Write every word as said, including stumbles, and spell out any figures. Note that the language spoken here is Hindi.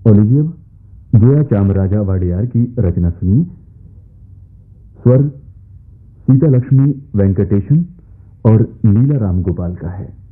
और लीजिए अब जया चामराजा वाडियार की रचना सुनिए। स्वर सीता लक्ष्मी वेंकटेशन और लीला राम गोपाल का है।